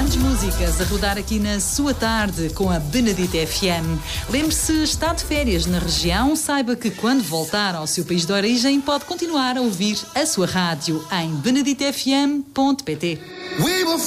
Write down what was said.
grandes músicas a rodar aqui na sua tarde com a Benedito FM. Lembre-se, está de férias na região, saiba que quando voltar ao seu país de origem pode continuar a ouvir a sua rádio em beneditofm.pt.